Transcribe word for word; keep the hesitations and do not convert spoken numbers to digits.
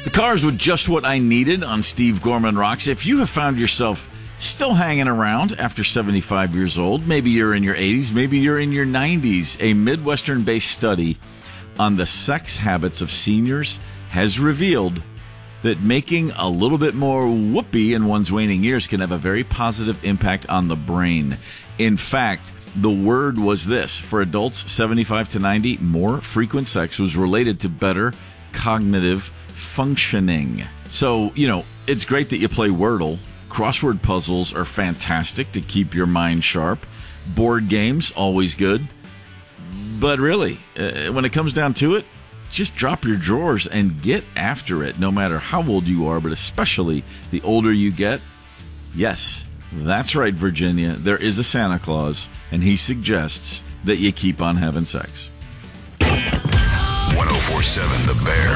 The cars were just what I needed on Steve Gorman Rocks. If you have found yourself still hanging around after seventy-five years old, maybe you're in your eighties, maybe you're in your nineties, a Midwestern-based study on the sex habits of seniors has revealed that making a little bit more whoopee in one's waning years can have a very positive impact on the brain. In fact, the word was this: for adults seventy-five to ninety, more frequent sex was related to better cognitive functioning. So, you know, it's great that you play Wordle. Crossword puzzles are fantastic to keep your mind sharp. Board games, always good. But really, uh, when it comes down to it, just drop your drawers and get after it, no matter how old you are, but especially the older you get. Yes, that's right, Virginia. There is a Santa Claus, and he suggests that you keep on having sex. one oh four point seven The Bear.